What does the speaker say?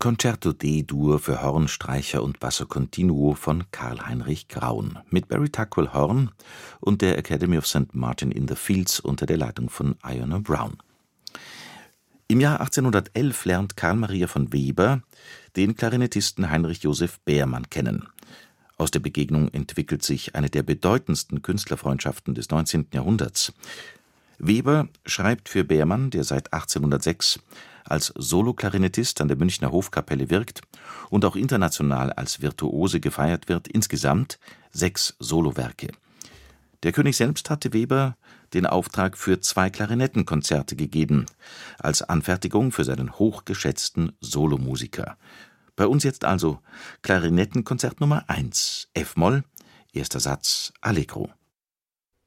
Concerto D-Dur für Horn, Streicher und Basso Continuo von Karl-Heinrich Graun mit Barry Tuckwell Horn und der Academy of St. Martin in the Fields unter der Leitung von Iona Brown. Im Jahr 1811 lernt Carl Maria von Weber den Klarinettisten Heinrich Joseph Beermann kennen. Aus der Begegnung entwickelt sich eine der bedeutendsten Künstlerfreundschaften des 19. Jahrhunderts. Weber schreibt für Beermann, der seit 1806 als Soloklarinettist an der Münchner Hofkapelle wirkt und auch international als Virtuose gefeiert wird, insgesamt 6 Solowerke. Der König selbst hatte Weber den Auftrag für 2 Klarinettenkonzerte gegeben, als Anfertigung für seinen hochgeschätzten Solomusiker. Bei uns jetzt also Klarinettenkonzert Nummer 1, F-Moll, erster Satz, Allegro.